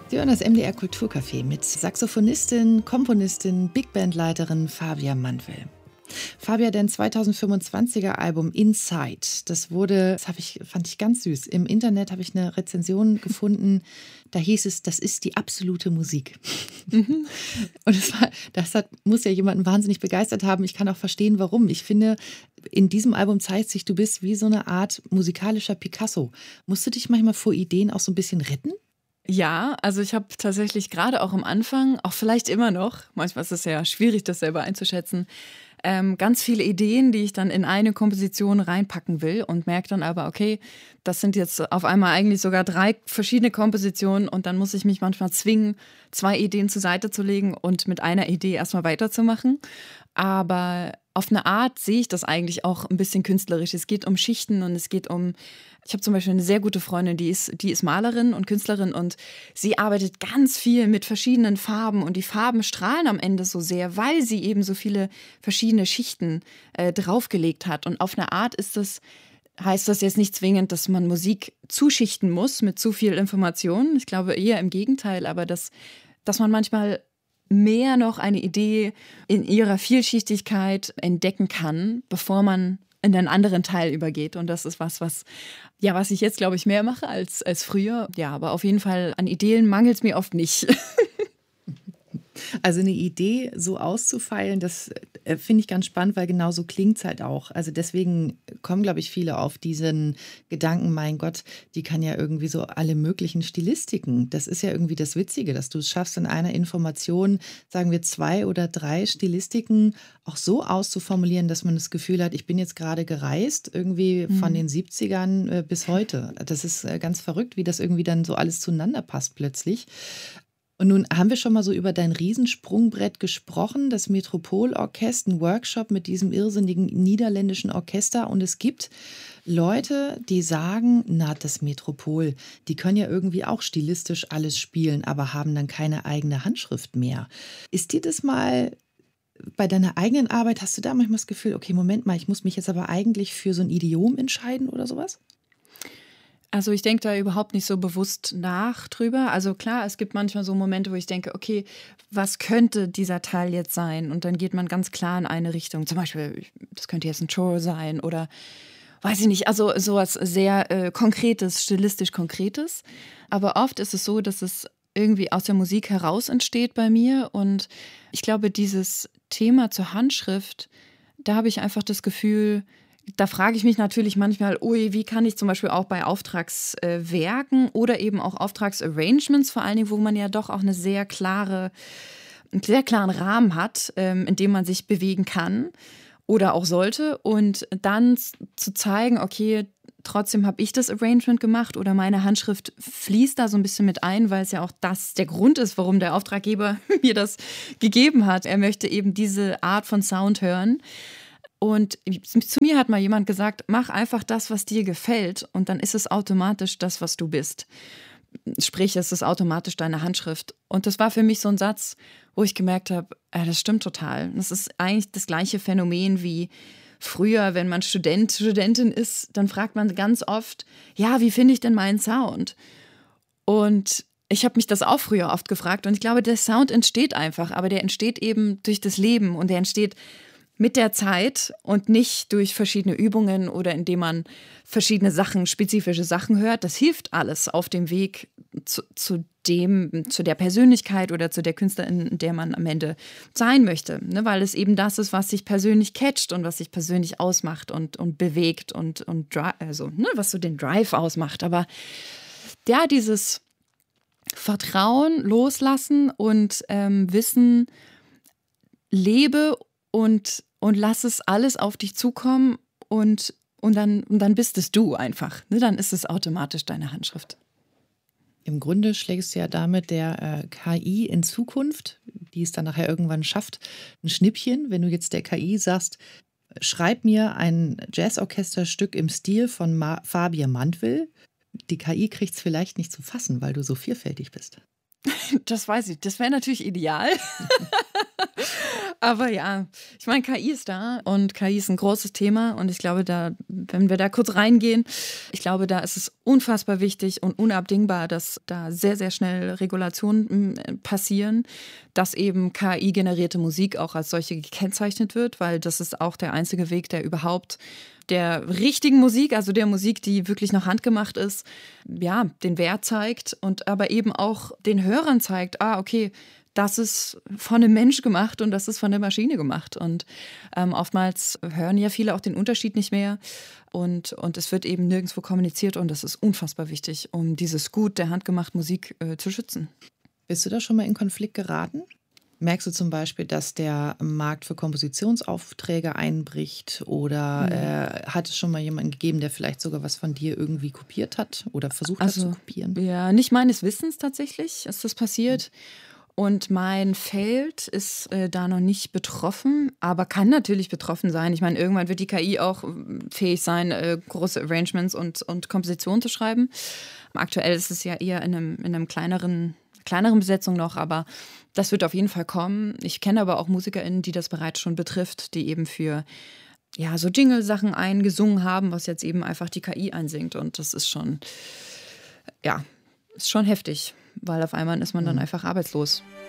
Sie hören das MDR Kulturcafé mit Saxophonistin, Komponistin, Bigbandleiterin Fabia Mandl. Fabia, dein 2025er Album Inside, fand ich ganz süß. Im Internet habe ich eine Rezension gefunden, da hieß es, das ist die absolute Musik. Mhm. Und muss ja jemanden wahnsinnig begeistert haben. Ich kann auch verstehen, warum. Ich finde, in diesem Album zeigt sich, du bist wie so eine Art musikalischer Picasso. Musst du dich manchmal vor Ideen auch so ein bisschen retten? Ja, also ich habe tatsächlich gerade auch am Anfang, auch vielleicht immer noch, manchmal ist es ja schwierig, das selber einzuschätzen, ganz viele Ideen, die ich dann in eine Komposition reinpacken will und merke dann aber, okay, das sind jetzt auf einmal eigentlich sogar 3 verschiedene Kompositionen und dann muss ich mich manchmal zwingen, 2 Ideen zur Seite zu legen und mit einer Idee erstmal weiterzumachen. Aber auf eine Art sehe ich das eigentlich auch ein bisschen künstlerisch. Es geht um Schichten und ich habe zum Beispiel eine sehr gute Freundin, die ist Malerin und Künstlerin und sie arbeitet ganz viel mit verschiedenen Farben und die Farben strahlen am Ende so sehr, weil sie eben so viele verschiedene Schichten draufgelegt hat. Und auf eine Art heißt das jetzt nicht zwingend, dass man Musik zuschichten muss mit zu viel Information. Ich glaube eher im Gegenteil, aber dass man manchmal mehr noch eine Idee in ihrer Vielschichtigkeit entdecken kann, bevor man in einen anderen Teil übergeht. Und das ist was ich jetzt, glaube ich, mehr mache als früher. Ja, aber auf jeden Fall an Ideen mangelt es mir oft nicht. Also eine Idee so auszufeilen, das finde ich ganz spannend, weil genau so klingt es halt auch. Also deswegen kommen, glaube ich, viele auf diesen Gedanken, mein Gott, die kann ja irgendwie so alle möglichen Stilistiken. Das ist ja irgendwie das Witzige, dass du es schaffst, in einer Information, sagen wir 2 oder 3 Stilistiken auch so auszuformulieren, dass man das Gefühl hat, ich bin jetzt gerade gereist, irgendwie von den 70ern bis heute. Das ist ganz verrückt, wie das irgendwie dann so alles zueinander passt plötzlich. Und nun haben wir schon mal so über dein Riesensprungbrett gesprochen, das Metropolorchester, ein Workshop mit diesem irrsinnigen niederländischen Orchester. Und es gibt Leute, die sagen, na, das Metropol, die können ja irgendwie auch stilistisch alles spielen, aber haben dann keine eigene Handschrift mehr. Ist dir das mal bei deiner eigenen Arbeit, hast du da manchmal das Gefühl, okay, Moment mal, ich muss mich jetzt aber eigentlich für so ein Idiom entscheiden oder sowas? Also ich denke da überhaupt nicht so bewusst nach drüber. Also klar, es gibt manchmal so Momente, wo ich denke, okay, was könnte dieser Teil jetzt sein? Und dann geht man ganz klar in eine Richtung. Zum Beispiel, das könnte jetzt ein Chor sein oder weiß ich nicht, also sowas sehr Konkretes, stilistisch Konkretes. Aber oft ist es so, dass es irgendwie aus der Musik heraus entsteht bei mir. Und ich glaube, dieses Thema zur Handschrift, da habe ich einfach das Gefühl, da frage ich mich natürlich manchmal, wie kann ich zum Beispiel auch bei Auftragswerken oder eben auch Auftragsarrangements vor allen Dingen, wo man ja doch auch einen sehr klaren Rahmen hat, in dem man sich bewegen kann oder auch sollte. Und dann zu zeigen, okay, trotzdem habe ich das Arrangement gemacht oder meine Handschrift fließt da so ein bisschen mit ein, weil es ja auch der Grund ist, warum der Auftraggeber mir das gegeben hat. Er möchte eben diese Art von Sound hören. Und zu mir hat mal jemand gesagt, mach einfach das, was dir gefällt und dann ist es automatisch das, was du bist. Sprich, es ist automatisch deine Handschrift. Und das war für mich so ein Satz, wo ich gemerkt habe, das stimmt total. Das ist eigentlich das gleiche Phänomen wie früher, wenn man Studentin ist, dann fragt man ganz oft, ja, wie finde ich denn meinen Sound? Und ich habe mich das auch früher oft gefragt und ich glaube, der Sound entsteht einfach, aber der entsteht eben durch das Leben und der entsteht mit der Zeit und nicht durch verschiedene Übungen oder indem man verschiedene spezifische Sachen hört. Das hilft alles auf dem Weg zu der Persönlichkeit oder zu der Künstlerin, in der man am Ende sein möchte. Ne? Weil es eben das ist, was sich persönlich catcht und was sich persönlich ausmacht und bewegt und was so den Drive ausmacht. Aber ja, dieses Vertrauen, Loslassen und Wissen, lebe und lass es alles auf dich zukommen und dann bist es du einfach. Ne? Dann ist es automatisch deine Handschrift. Im Grunde schlägst du ja damit der KI in Zukunft, die es dann nachher irgendwann schafft, ein Schnippchen. Wenn du jetzt der KI sagst, schreib mir ein Jazzorchesterstück im Stil von Fabia Mandl. Die KI kriegt es vielleicht nicht zu fassen, weil du so vielfältig bist. Das weiß ich. Das wäre natürlich ideal. Aber ja, ich meine, KI ist da und KI ist ein großes Thema und ich glaube, wenn wir da kurz reingehen, ich glaube, da ist es unfassbar wichtig und unabdingbar, dass da sehr, sehr schnell Regulationen passieren, dass eben KI-generierte Musik auch als solche gekennzeichnet wird, weil das ist auch der einzige Weg, der überhaupt der richtigen Musik, also der Musik, die wirklich noch handgemacht ist, ja, den Wert zeigt und aber eben auch den Hörern zeigt, okay, das ist von einem Mensch gemacht und das ist von der Maschine gemacht. Und oftmals hören ja viele auch den Unterschied nicht mehr. Und es wird eben nirgendwo kommuniziert und das ist unfassbar wichtig, um dieses Gut der handgemachten Musik zu schützen. Bist du da schon mal in Konflikt geraten? Merkst du zum Beispiel, dass der Markt für Kompositionsaufträge einbricht oder hat es schon mal jemanden gegeben, der vielleicht sogar was von dir irgendwie kopiert hat oder versucht hat zu kopieren? Ja, nicht meines Wissens tatsächlich ist das passiert. Und mein Feld ist da noch nicht betroffen, aber kann natürlich betroffen sein. Ich meine, irgendwann wird die KI auch fähig sein, große Arrangements und Kompositionen zu schreiben. Aktuell ist es ja eher in einem kleineren Besetzung noch, aber das wird auf jeden Fall kommen. Ich kenne aber auch MusikerInnen, die das bereits schon betrifft, die eben für so Jingle-Sachen eingesungen haben, was jetzt eben einfach die KI einsingt. Und das ist schon heftig, weil auf einmal ist man dann einfach arbeitslos.